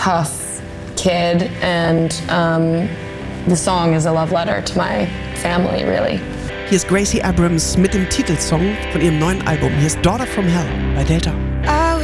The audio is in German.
tough kid, and the song is a love letter to my family, really. Hier ist Gracie Abrams mit dem Titelsong von ihrem neuen Album. Hier ist Daughter from Hell bei Delta.